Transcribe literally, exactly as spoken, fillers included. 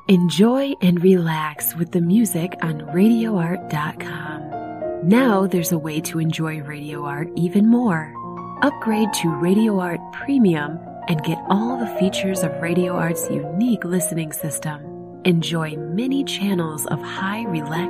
Enjoy and relax with the music on radio art dot com. Now there's a way to enjoy Radio Art even more. Upgrade to Radio Art Premium and get all the features of Radio Art's unique listening system. Enjoy many channels of high relaxation